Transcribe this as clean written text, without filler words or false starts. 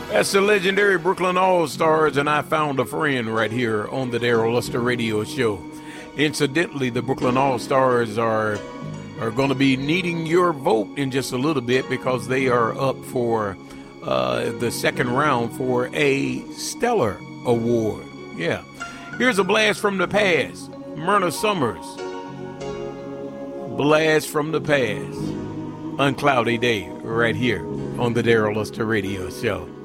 That's the legendary Brooklyn All-Stars, and I found a friend right here on the Daryl Luster Radio Show. Incidentally, the Brooklyn All-Stars are going to be needing your vote in just a little bit because they are up for the second round for a Stellar Award. Yeah. Here's a blast from the past. Myrna Summers. Blast from the past. Uncloudy day right here on the Daryl Luster Radio Show.